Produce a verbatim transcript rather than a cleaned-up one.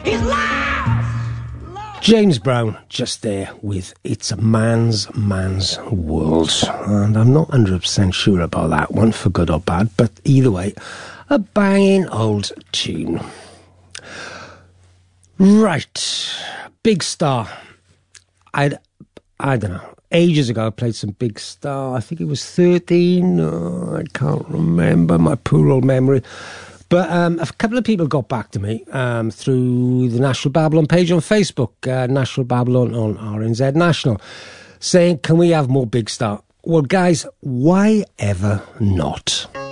James Brown just there with It's a Man's Man's World. And I'm not one hundred percent sure about that one, for good or bad, but either way, a banging old tune. Right, Big Star. I'd, I don't know, ages ago I played some Big Star. I think it was thirteen. Oh, I can't remember, my poor old memory. But um, a couple of people got back to me um, through the National Babylon page on Facebook, uh, National Babylon on R N Z National, saying, can we have more Big Star? Well, guys, why ever not?